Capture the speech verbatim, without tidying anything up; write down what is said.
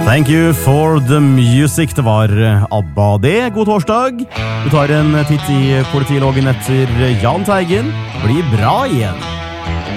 Thank you for the music. Det var ABBA det. God torsdag. Du tar en titt i politiloggen etter Jahn Teigen. Blir bra igjen.